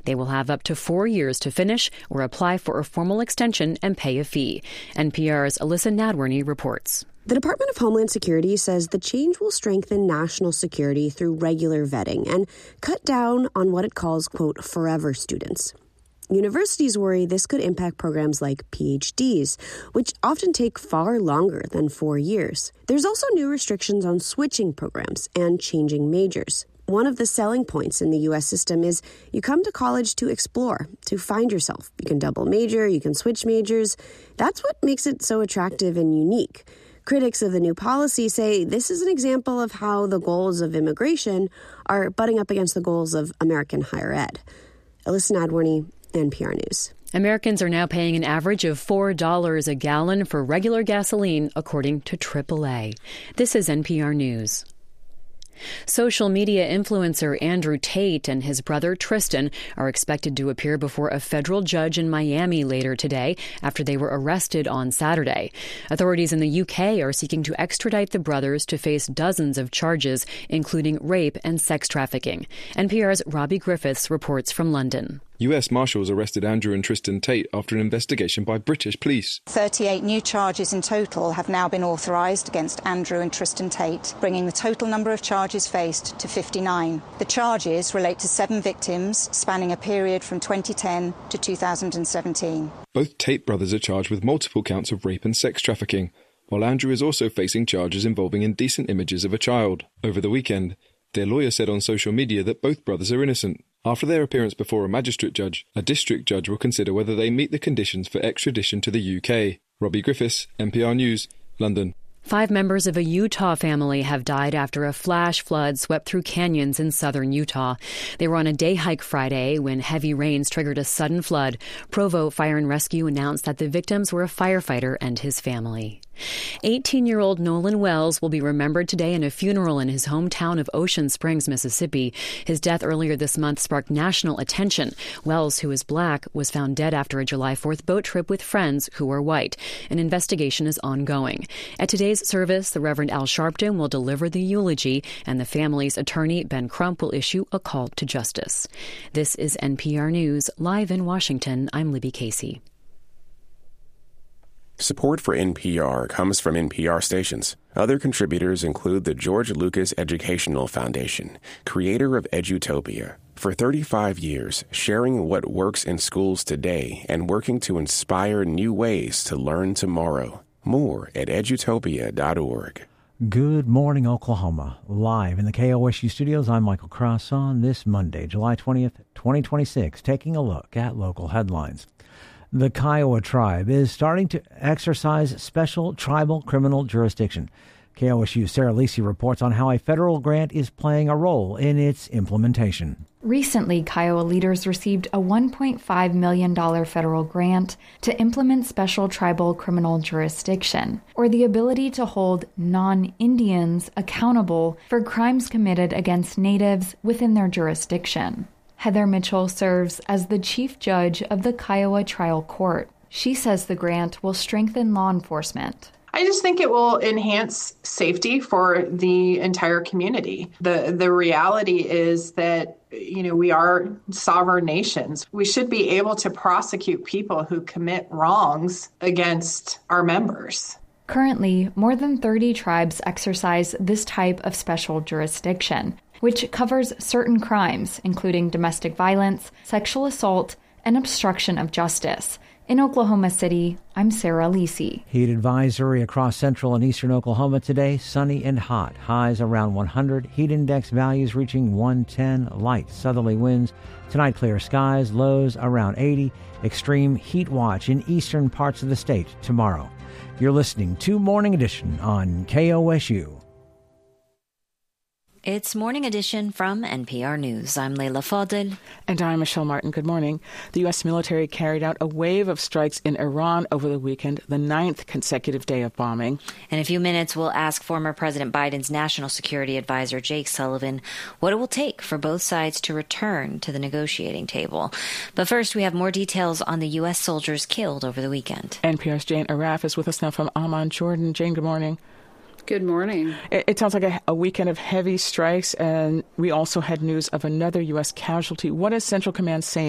They will have up to 4 years to finish or apply for a formal extension and pay a fee. NPR's Alyssa Nadworny reports. The Department of Homeland Security says the change will strengthen national security through regular vetting and cut down on what it calls, quote, forever students. Universities worry this could impact programs like PhDs, which often take far longer than 4 years. There's also new restrictions on switching programs and changing majors. One of the selling points in the U.S. system is you come to college to explore, to find yourself. You can double major, you can switch majors. That's what makes it so attractive and unique. Critics of the new policy say this is an example of how the goals of immigration are butting up against the goals of American higher ed. Alyssa Nadworny, NPR News. Americans are now paying an average of $4 a gallon for regular gasoline, according to AAA. This is NPR News. Social media influencer Andrew Tate and his brother Tristan are expected to appear before a federal judge in Miami later today after they were arrested on Saturday. Authorities in the UK are seeking to extradite the brothers to face dozens of charges, including rape and sex trafficking. NPR's Robbie Griffiths reports from London. U.S. Marshals arrested Andrew and Tristan Tate after an investigation by British police. 38 new charges in total have now been authorised against Andrew and Tristan Tate, bringing the total number of charges faced to 59. The charges relate to 7 victims spanning a period from 2010 to 2017. Both Tate brothers are charged with multiple counts of rape and sex trafficking, while Andrew is also facing charges involving indecent images of a child. Over the weekend, their lawyer said on social media that both brothers are innocent. After their appearance before a magistrate judge, a district judge will consider whether they meet the conditions for extradition to the UK. Robbie Griffiths, NPR News, London. 5 members of a Utah family have died after a flash flood swept through canyons in southern Utah. They were on a day hike Friday when heavy rains triggered a sudden flood. Provo Fire and Rescue announced that the victims were a firefighter and his family. 18-year-old Nolan Wells will be remembered today in a funeral in his hometown of Ocean Springs, Mississippi. His death earlier this month sparked national attention. Wells, who is black, was found dead after a July 4th boat trip with friends who were white. An investigation is ongoing. At today's service, the Reverend Al Sharpton will deliver the eulogy, and the family's attorney, Ben Crump, will issue a call to justice. This is NPR News. Live in Washington, I'm Libby Casey. Support for NPR comes from NPR stations. Other contributors include the George Lucas Educational Foundation, creator of Edutopia. For 35 years, sharing what works in schools today and working to inspire new ways to learn tomorrow. More at edutopia.org. Good morning, Oklahoma. Live in the KOSU studios, I'm Michael Cross on this Monday, July 20th, 2026, taking a look at local headlines. The Kiowa tribe is starting to exercise special tribal criminal jurisdiction. KOSU's Sarah Lisi reports on how a federal grant is playing a role in its implementation. Recently, Kiowa leaders received a $1.5 million federal grant to implement special tribal criminal jurisdiction, or the ability to hold non-Indians accountable for crimes committed against natives within their jurisdiction. Heather Mitchell serves as the chief judge of the Kiowa Trial Court. She says the grant will strengthen law enforcement. I just think it will enhance safety for the entire community. The reality is that, we are sovereign nations. We should be able to prosecute people who commit wrongs against our members. Currently, more than 30 tribes exercise this type of special jurisdiction, which covers certain crimes, including domestic violence, sexual assault, and obstruction of justice. In Oklahoma City, I'm Sarah Lisi. Heat advisory across central and eastern Oklahoma today, sunny and hot. Highs around 100, heat index values reaching 110, light southerly winds. Tonight, clear skies, lows around 80. Extreme heat watch in eastern parts of the state tomorrow. You're listening to Morning Edition on KOSU. It's Morning Edition from NPR News. I'm Leila Fadel. And I'm Michelle Martin. Good morning. The U.S. military carried out a wave of strikes in Iran over the weekend, the 9th consecutive day of bombing. In a few minutes, we'll ask former President Biden's national security advisor, Jake Sullivan, what it will take for both sides to return to the negotiating table. But first, we have more details on the U.S. soldiers killed over the weekend. NPR's Jane Araf is with us now from Amman, Jordan. Jane, good morning. Good morning. It sounds like a weekend of heavy strikes, and we also had news of another U.S. casualty. What is Central Command saying